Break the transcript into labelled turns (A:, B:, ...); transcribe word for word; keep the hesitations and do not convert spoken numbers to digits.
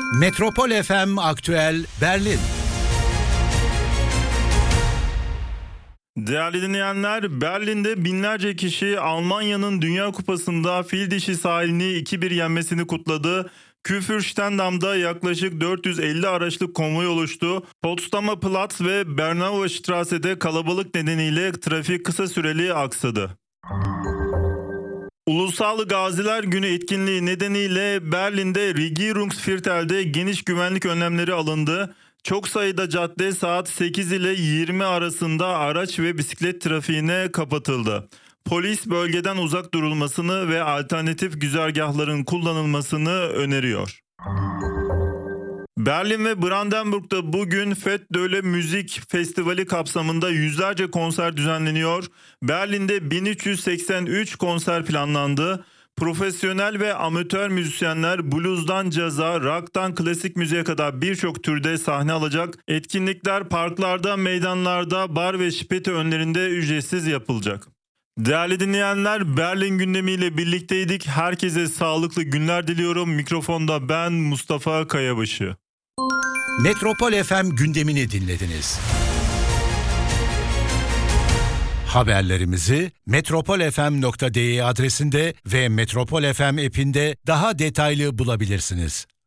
A: Metropol F M Aktüel Berlin.
B: Değerli dinleyenler, Berlin'de binlerce kişi Almanya'nın Dünya Kupası'nda fil dişi sahilini iki bir yenmesini kutladı. Kurfürstendamm'da yaklaşık dört yüz elli araçlık konvoy oluştu. Potsdamer Platz ve Bernauer Strasse'de kalabalık nedeniyle trafik kısa süreli aksadı. Ulusal Gaziler Günü etkinliği nedeniyle Berlin'de Regierungsviertel'de geniş güvenlik önlemleri alındı. Çok sayıda cadde saat sekiz ile yirmi arasında araç ve bisiklet trafiğine kapatıldı. Polis bölgeden uzak durulmasını ve alternatif güzergahların kullanılmasını öneriyor. Berlin ve Brandenburg'da bugün Fête Müzik Festivali kapsamında yüzlerce konser düzenleniyor. Berlin'de bin üç yüz seksen üç konser planlandı. Profesyonel ve amatör müzisyenler blues'dan caza, rock'tan klasik müziğe kadar birçok türde sahne alacak. Etkinlikler parklarda, meydanlarda, bar ve şipeti önlerinde ücretsiz yapılacak. Değerli dinleyenler, Berlin gündemiyle birlikteydik. Herkese sağlıklı günler diliyorum. Mikrofonda ben Mustafa Kayabaşı.
A: Metropol F M gündemini dinlediniz. Haberlerimizi metropol f m nokta d e adresinde ve Metropol F M app'inde daha detaylı bulabilirsiniz.